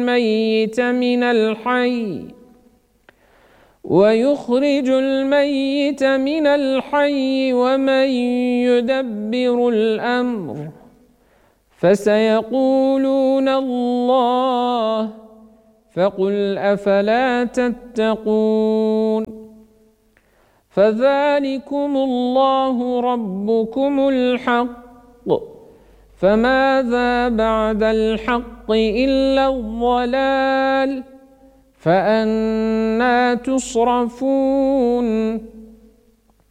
الميت من الحي ويخرج الميت من الحي ومن يدبر الأمر فسيقولون الله فقل أفلا تتقون فذلكم الله ربكم الحق فماذا بعد الحق إلا الضلال فأنى تصرفون